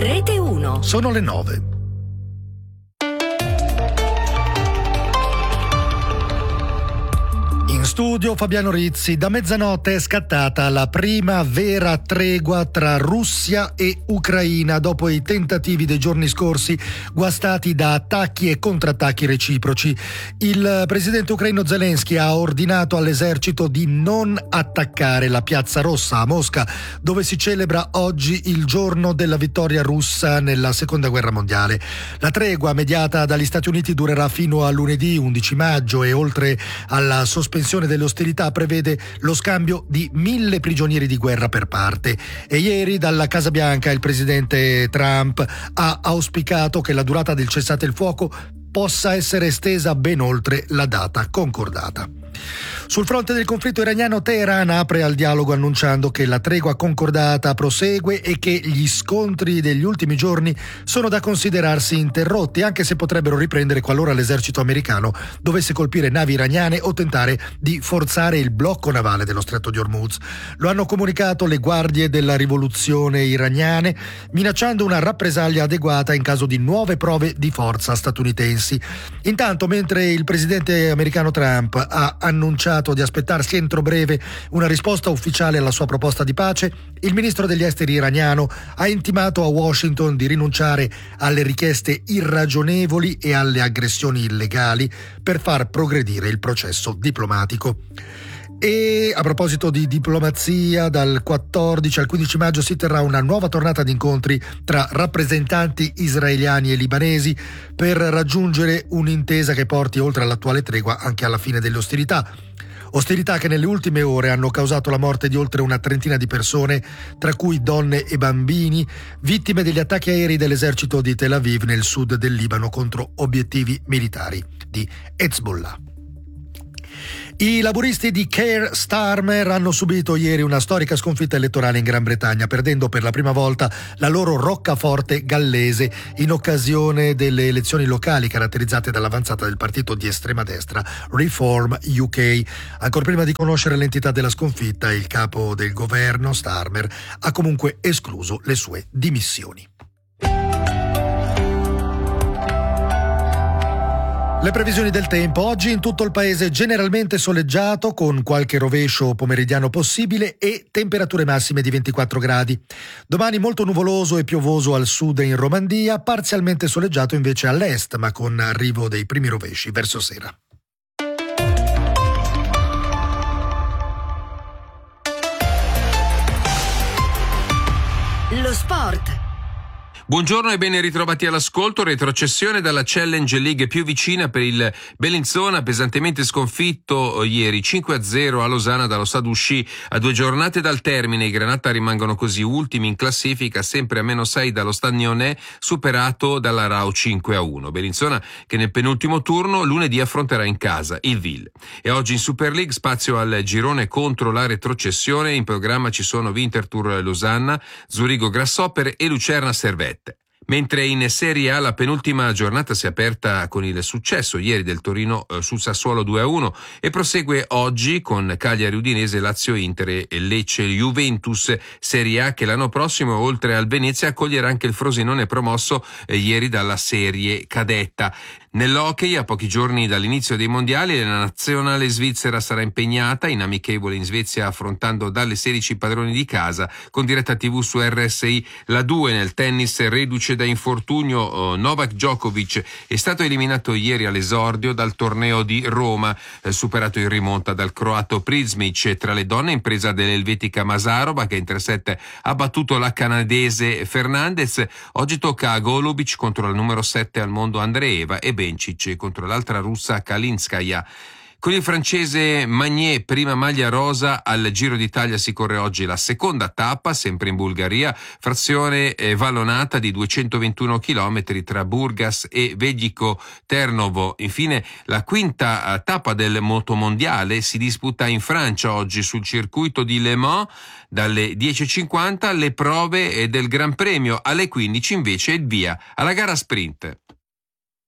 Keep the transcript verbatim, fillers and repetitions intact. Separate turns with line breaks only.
Rete uno.
Sono le nove. In studio Fabiano Rizzi. Da mezzanotte è scattata la prima vera tregua tra Russia e Ucraina dopo i tentativi dei giorni scorsi guastati da attacchi e contrattacchi reciproci. Il presidente ucraino Zelensky ha ordinato all'esercito di non attaccare la Piazza Rossa a Mosca, dove si celebra oggi il giorno della vittoria russa nella Seconda Guerra Mondiale. La tregua mediata dagli Stati Uniti durerà fino a lunedì undici maggio e oltre alla sospensione delle ostilità prevede lo scambio di mille prigionieri di guerra per parte. E ieri dalla Casa Bianca il presidente Trump ha auspicato che la durata del cessate il fuoco possa essere estesa ben oltre la data concordata. Sul fronte del conflitto iraniano, Teheran apre al dialogo annunciando che la tregua concordata prosegue e che gli scontri degli ultimi giorni sono da considerarsi interrotti, anche se potrebbero riprendere qualora l'esercito americano dovesse colpire navi iraniane o tentare di forzare il blocco navale dello stretto di Hormuz. Lo hanno comunicato le guardie della rivoluzione iraniane, minacciando una rappresaglia adeguata in caso di nuove prove di forza statunitensi. Intanto, mentre il presidente americano Trump ha annunciato di aspettarsi entro breve una risposta ufficiale alla sua proposta di pace, il ministro degli esteri iraniano ha intimato a Washington di rinunciare alle richieste irragionevoli e alle aggressioni illegali per far progredire il processo diplomatico. E a proposito di diplomazia, dal quattordici al quindici maggio si terrà una nuova tornata di incontri tra rappresentanti israeliani e libanesi per raggiungere un'intesa che porti oltre all'attuale tregua anche alla fine delle ostilità. Ostilità che nelle ultime ore hanno causato la morte di oltre una trentina di persone, tra cui donne e bambini, vittime degli attacchi aerei dell'esercito di Tel Aviv nel sud del Libano contro obiettivi militari di Hezbollah. I laburisti di Keir Starmer hanno subito ieri una storica sconfitta elettorale in Gran Bretagna, perdendo per la prima volta la loro roccaforte gallese in occasione delle elezioni locali caratterizzate dall'avanzata del partito di estrema destra Reform U K. Ancora prima di conoscere l'entità della sconfitta, il capo del governo, Starmer, ha comunque escluso le sue dimissioni. Le previsioni del tempo. Oggi in tutto il paese generalmente soleggiato, con qualche rovescio pomeridiano possibile e temperature massime di ventiquattro gradi. Domani molto nuvoloso e piovoso al sud e in Romandia, parzialmente soleggiato invece all'est, ma con arrivo dei primi rovesci verso sera.
Lo sport.
Buongiorno e ben ritrovati all'ascolto. Retrocessione dalla Challenge League più vicina per il Bellinzona, pesantemente sconfitto ieri cinque a zero a Losanna dallo Stade Usci. A due giornate dal termine i Granata rimangono così ultimi in classifica, sempre a meno sei dallo Stade Nyonnais, superato dalla Rao cinque a uno. Bellinzona che nel penultimo turno lunedì affronterà in casa il Ville. E oggi in Super League spazio al girone contro la retrocessione. In programma ci sono Winterthur Losanna, Zurigo Grasshopper e Lucerna Servette. Mentre in Serie A la penultima giornata si è aperta con il successo ieri del Torino eh, sul Sassuolo due a uno e prosegue oggi con Cagliari Udinese, Lazio Inter e Lecce Juventus. Serie A che l'anno prossimo oltre al Venezia accoglierà anche il Frosinone promosso eh, ieri dalla Serie Cadetta. Nell'hockey, a pochi giorni dall'inizio dei mondiali, la nazionale svizzera sarà impegnata in amichevole in Svezia affrontando dalle sedici padroni di casa con diretta tivù su R S I. La due nel tennis, reduce da infortunio, Novak Djokovic è stato eliminato ieri all'esordio dal torneo di Roma, eh, superato in rimonta dal croato Prizmic. Tra le donne impresa dell'elvetica Masarova che in tre set ha battuto la canadese Fernandez. Oggi tocca a Golubic contro la numero sette al mondo Andreeva e Bencic contro l'altra russa Kalinskaya. Con il francese Magnier, prima maglia rosa al Giro d'Italia, si corre oggi la seconda tappa, sempre in Bulgaria, frazione eh, vallonata di duecentoventuno chilometri tra Burgas e Veglico Ternovo. Infine la quinta tappa del motomondiale si disputa in Francia oggi sul circuito di Le Mans dalle dieci e cinquanta le prove del Gran Premio, alle quindici invece il via alla gara sprint.